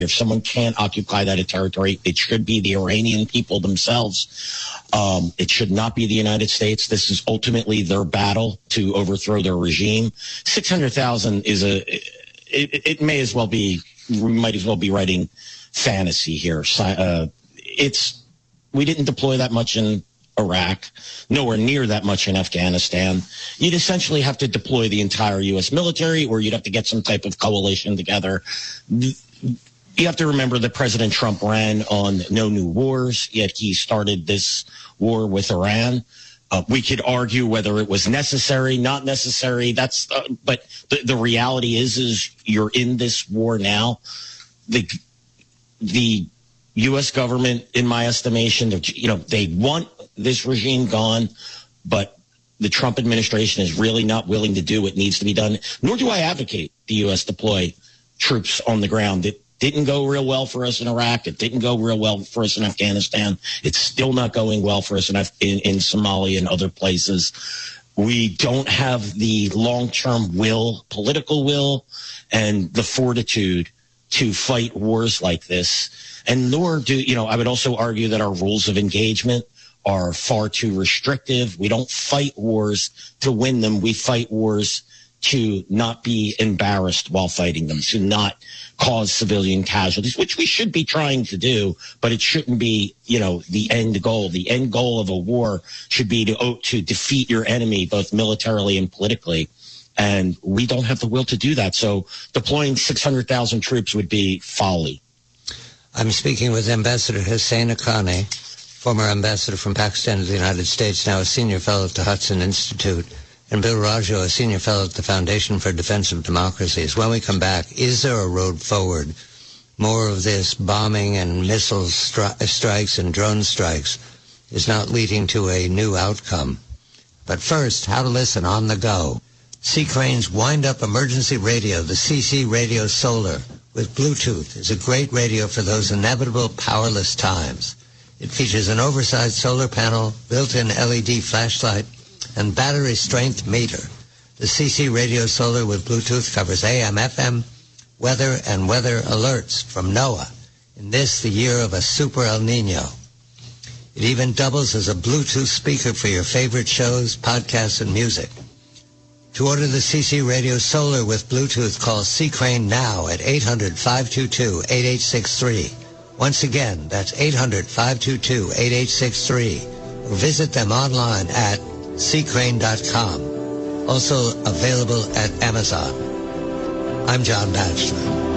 If someone can't occupy that territory, it should be the Iranian people themselves. It should not be the United States. This is ultimately their battle to overthrow their regime. 600,000 is it may as well be, we might as well be writing fantasy here. We didn't deploy that much in Iraq, nowhere near that much in Afghanistan. You'd essentially have to deploy the entire U.S. military, or you'd have to get some type of coalition together. You have to remember that President Trump ran on no new wars, yet he started this war with Iran. We could argue whether it was necessary, not necessary. But the reality is you're in this war now. The U.S. government, in my estimation, they want this regime gone, but the Trump administration is really not willing to do what needs to be done. Nor do I advocate the U.S. deploy troops on the ground. It didn't go real well for us in Iraq. It didn't go real well for us in Afghanistan. It's still not going well for us in Somalia and other places. We don't have the long-term will, political will, and the fortitude to fight wars like this. And nor do, I would also argue that our rules of engagement are far too restrictive. We don't fight wars to win them. We fight wars to not be embarrassed while fighting them, to not cause civilian casualties, which we should be trying to do, but it shouldn't be, the end goal. The end goal of a war should be to defeat your enemy, both militarily and politically. And we don't have the will to do that. So deploying 600,000 troops would be folly. I'm speaking with Ambassador Hussein Haqqani, former ambassador from Pakistan to the United States, now a senior fellow at the Hudson Institute, and Bill Raggio, a senior fellow at the Foundation for Defense of Democracies. When we come back, is there a road forward? More of this bombing and missile strikes and drone strikes is not leading to a new outcome. But first, how to listen on the go. C. Crane's wind-up emergency radio, the CC Radio Solar, with Bluetooth, is a great radio for those inevitable powerless times. It features an oversized solar panel, built-in LED flashlight, and battery strength meter. The CC Radio Solar with Bluetooth covers AM, FM, weather, and weather alerts from NOAA. In this, the year of a super El Nino. It even doubles as a Bluetooth speaker for your favorite shows, podcasts, and music. To order the CC Radio Solar with Bluetooth, call C. Crane now at 800-522-8863. Once again, that's 800-522-8863. Or visit them online at ccrane.com. Also available at Amazon. I'm John Batchelor.